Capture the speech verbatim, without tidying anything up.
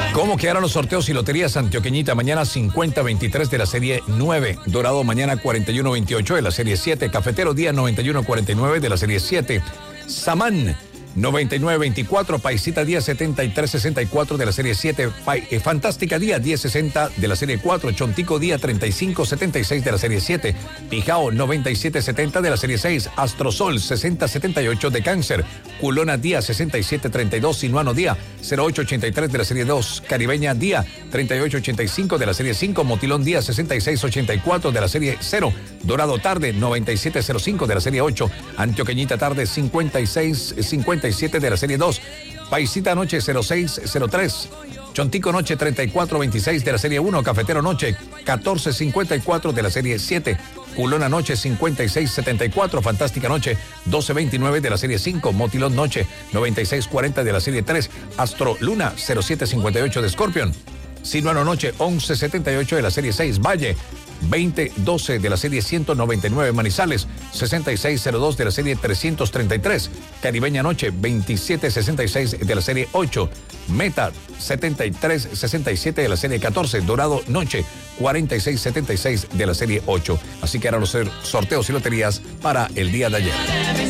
¿Cómo quedaron los sorteos y loterías? Antioqueñita mañana cincuenta veintitrés de la serie nueve, Dorado mañana cuarenta y uno veintiocho de la serie siete, Cafetero día noventa y uno cuarenta y nueve de la serie siete, Samán noventa y nueve veinticuatro, Paisita día setenta y tres sesenta y cuatro de la serie siete, Pa- eh, Fantástica día diez sesenta de la serie cuatro, Chontico día treinta y cinco setenta y seis de la serie siete, Pijao noventa y siete setenta de la serie seis, Astrosol sesenta setenta y ocho de Cáncer, Culona día sesenta y siete treinta y dos, Sinuano día cero ocho ochenta y tres de la serie dos, Caribeña día treinta y ocho ochenta y cinco de la serie cinco, Motilón día sesenta y seis ochenta y cuatro de la serie cero, Dorado tarde noventa y siete cero cinco de la serie ocho, Antioqueñita tarde cincuenta y seis cincuenta y siete de la serie dos, Paisita noche cero seis cero tres, Chontico noche treinta y cuatro veintiséis de la serie uno, Cafetero noche catorce cincuenta y cuatro de la serie siete, Culona noche cincuenta y seis setenta y cuatro, Fantástica noche doce veintinueve de la serie cinco, Motilón noche noventa y seis cuarenta de la serie tres, Astro Luna cero siete cincuenta y ocho de Scorpion, Sinuano noche once setenta y ocho de la serie seis, Valle veinte doce de la serie ciento noventa y nueve, Manizales sesenta y seis cero dos de la serie trescientos treinta y tres, Caribeña noche veintisiete sesenta y seis de la serie ocho, Meta setenta y tres sesenta y siete de la serie catorce, Dorado noche cuarenta y seis setenta y seis de la serie ocho. Así que eran los sorteos y loterías para el día de ayer.